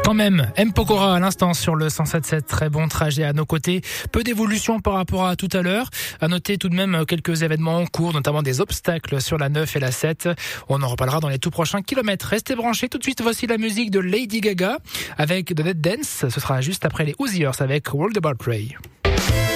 Quand même, M. Pokora à l'instant sur le 107.7, très bon trajet à nos côtés. Peu d'évolution par rapport à tout à l'heure. À noter tout de même quelques événements en cours, notamment des obstacles sur la 9 et la 7. On en reparlera dans les tout prochains kilomètres. Restez branchés. Tout de suite, voici la musique de Lady Gaga avec The Dead Dance. Ce sera juste après les Hoosiers avec World About Ray.